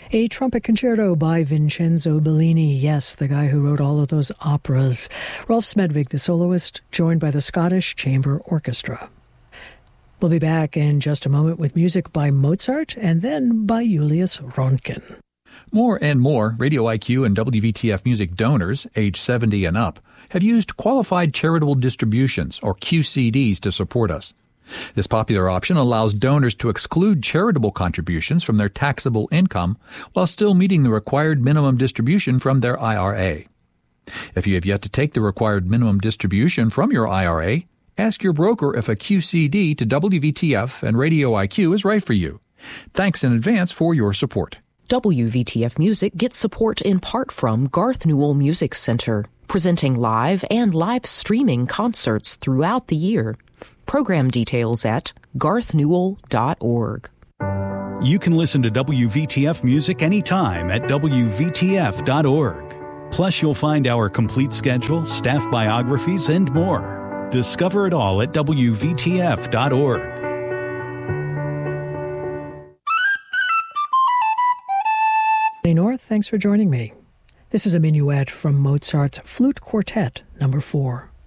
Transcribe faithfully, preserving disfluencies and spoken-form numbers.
A trumpet concerto by Vincenzo Bellini. Yes, the guy who wrote all of those operas. Rolf Smedvig, the soloist, joined by the Scottish Chamber Orchestra. We'll be back in just a moment with music by Mozart and then by Julius Röntgen. More and more Radio I Q and W V T F Music donors, age seventy and up, have used Qualified Charitable Distributions, or Q C Ds, to support us. This popular option allows donors to exclude charitable contributions from their taxable income while still meeting the required minimum distribution from their I R A. If you have yet to take the required minimum distribution from your I R A, ask your broker if a Q C D to W V T F and Radio I Q is right for you. Thanks in advance for your support. W V T F Music gets support in part from Garth Newell Music Center, presenting live and live streaming concerts throughout the year. Program details at garth newell dot org. You can listen to W V T F Music anytime at W V T F dot org. Plus, you'll find our complete schedule, staff biographies, and more. Discover it all at W V T F dot org. North, thanks for joining me. This is a minuet from Mozart's Flute Quartet, number four.